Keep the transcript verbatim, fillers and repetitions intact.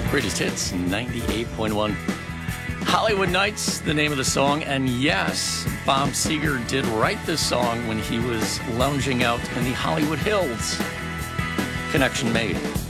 Greatest Hits, ninety-eight point one. Hollywood Nights, the name of the song. And yes, Bob Seger did write this song when he was lounging out in the Hollywood Hills. Connection made.